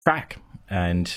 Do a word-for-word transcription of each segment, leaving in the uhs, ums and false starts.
track and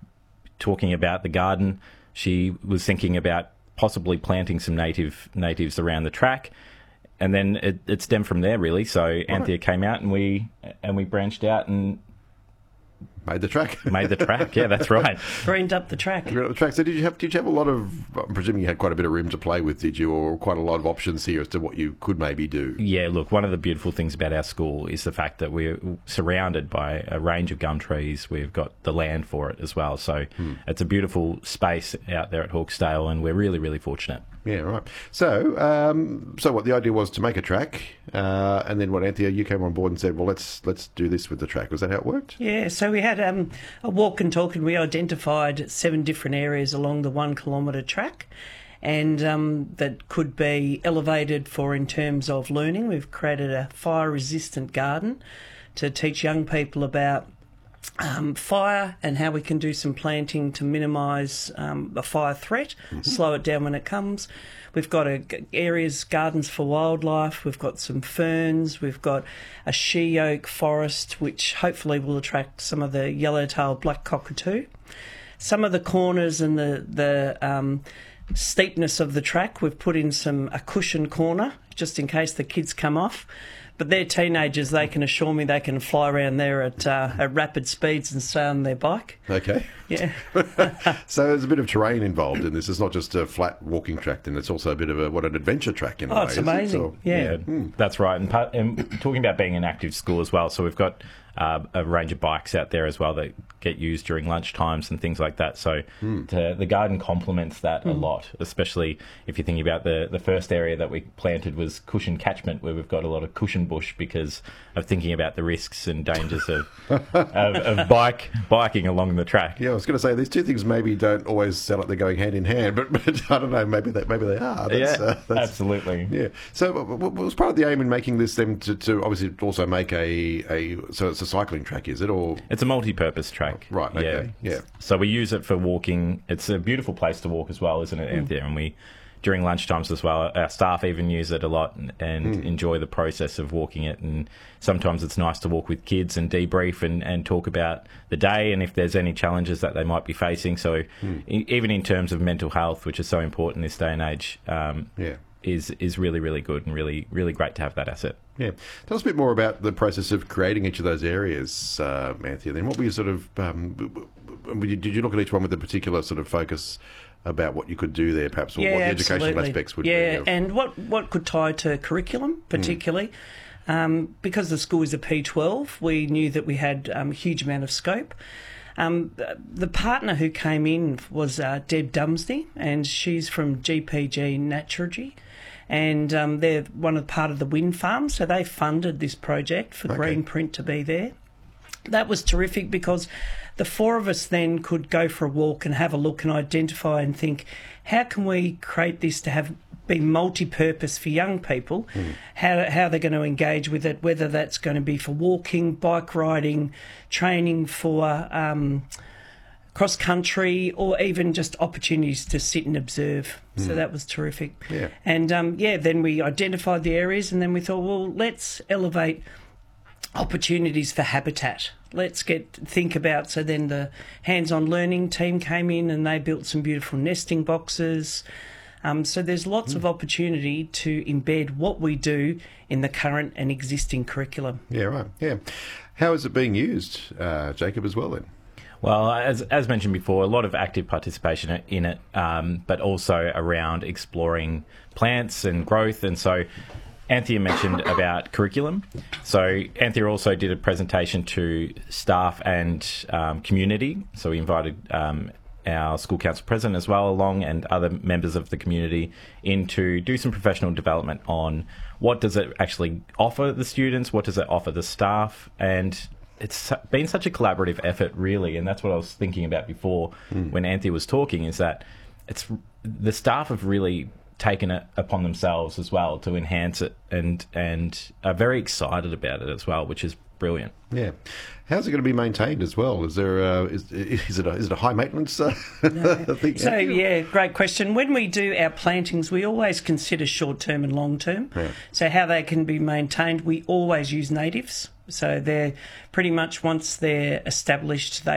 talking about the garden. She was thinking about possibly planting some native natives around the track, and then it, it stemmed from there really. So right. Anthea came out and we and we branched out and made the track. Made the track, yeah, that's right. Greened up the track. Greened up the track. So did you have did you have a lot of? I'm presuming you had quite a bit of room to play with, did you, or quite a lot of options here as to what you could maybe do? Yeah, look, one of the beautiful things about our school is the fact that we're surrounded by a range of gum trees. We've got the land for it as well, so hmm. it's a beautiful space out there at Hawkesdale, and we're really, really fortunate. Yeah, right. So, um, so what the idea was to make a track, uh, and then what, Anthea, you came on board and said, well, let's let's do this with the track. Was that how it worked? Yeah, so we had um, a walk and talk, and we identified seven different areas along the one kilometre track, and um, that could be elevated for in terms of learning. We've created a fire-resistant garden to teach young people about Um, fire and how we can do some planting to minimise um, a fire threat, mm-hmm. slow it down when it comes. We've got a, areas, gardens for wildlife, we've got some ferns, we've got a she oak forest which hopefully will attract some of the yellow-tailed black cockatoo. Some of the corners and the, the um, steepness of the track, we've put in some a cushion corner just in case the kids come off. But they're teenagers, they can assure me they can fly around there at, uh, at rapid speeds and stay on their bike. Okay. Yeah. So there's a bit of terrain involved in this. It's not just a flat walking track, then it's also a bit of a, what, an adventure track in a oh, way. Oh, it's amazing. It? Yeah. yeah mm. That's right. And, part, and talking about being an active school as well, so we've got uh, a range of bikes out there as well that get used during lunch times and things like that. So mm. to, the garden complements that mm. a lot, especially if you're thinking about the, the first area that we planted was cushion catchment, where we've got a lot of cushion bush because of thinking about the risks and dangers of, of, of bike biking along the track. Yeah, I was going to say, these two things maybe don't always sound like they're going hand in hand, but, but I don't know, maybe they, maybe they are. That's, yeah, uh, that's, absolutely. Yeah. So what was part of the aim in making this then to, to obviously also make a, a... So it's a cycling track, is it? Or it's a multi-purpose track. Oh, right, okay, yeah. yeah. So we use it for walking. It's a beautiful place to walk as well, isn't it, mm. Anthea? And we... during lunchtimes as well, our staff even use it a lot and, and mm. enjoy the process of walking it. And sometimes it's nice to walk with kids and debrief and, and talk about the day and if there's any challenges that they might be facing. So mm. e- even in terms of mental health, which is so important this day and age, um, yeah. is is really, really good and really, really great to have that asset. Yeah. Tell us a bit more about the process of creating each of those areas, uh, Anthea. Then what were you sort of... Um, did you look at each one with a particular sort of focus about what you could do there, perhaps, or yeah, what the absolutely. educational aspects would yeah, be? Yeah, and what, what could tie to curriculum, particularly. Mm. Um, because the school is a P twelve, we knew that we had um, a huge amount of scope. Um, the partner who came in was uh, Deb Dumsney, and she's from G P G Naturgy, and um, they're one of part of the wind farm, so they funded this project for okay. Greenprint to be there. That was terrific because the four of us then could go for a walk and have a look and identify and think, how can we create this to have be multi-purpose for young people, mm. how, how they're going to engage with it, whether that's going to be for walking, bike riding, training for um, cross-country, or even just opportunities to sit and observe. Mm. So that was terrific. Yeah. And, um, yeah, then we identified the areas and then we thought, well, let's elevate opportunities for habitat. Let's get think about, so then the hands-on learning team came in and they built some beautiful nesting boxes. Um, so there's lots mm. of opportunity to embed what we do in the current and existing curriculum. Yeah, right. Yeah. How is it being used, uh, Jacob, as well then? Well, as as mentioned before, a lot of active participation in it, um, but also around exploring plants and growth. And so Anthea mentioned about curriculum. So Anthea also did a presentation to staff and um, community. So we invited um, our school council president as well along, and other members of the community, in to do some professional development on what does it actually offer the students, what does it offer the staff, and it's been such a collaborative effort, really, and that's what I was thinking about before mm. when Anthea was talking, is that it's the staff have really taken it upon themselves as well to enhance it, and and are very excited about it as well, which is brilliant. Yeah. How's it going to be maintained as well? Is there uh, is, is it a, is it a high maintenance uh, no. thing? So yeah, great question. When we do our plantings, we always consider short term and long term. Yeah. So how they can be maintained, we always use natives. So they're pretty much, once they're established, they